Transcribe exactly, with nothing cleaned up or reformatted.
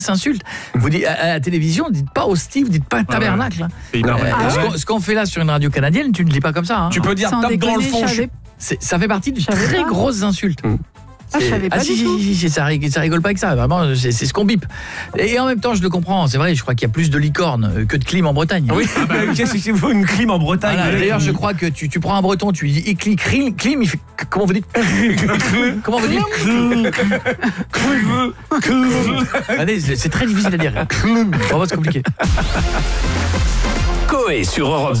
s'insulte. Vous dites à, à la télévision, dites pas hostie, vous dites pas tabernacle. Ouais, ouais. Euh, Ah ce ouais. qu'on ce qu'on fait là sur une radio canadienne, tu ne le dis pas comme ça. Hein. Tu peux dire Sans tape dans le déconner, fond. je je- savais- C'est- Ça fait partie de Je savais très pas. grosses insultes. Mm. Ah, je C'est- savais pas si, du si, tout. si, si, ça, rigole, ça rigole pas avec ça. Vraiment, c'est c'est ce qu'on bip. Et en même temps, je le comprends. C'est vrai, je crois qu'il y a plus de licornes euh, que de clim en Bretagne. Oui, ah bah, qu'est-ce que c'est vous, une clim en Bretagne? Voilà, mec. d'ailleurs, je crois que tu, tu prends un breton, tu lui dis éclit, clim, clim, il fait comment vous dites Comment vous dites Allez, c'est c'est très difficile à dire. Vraiment, c'est compliqué. Coé sur Europe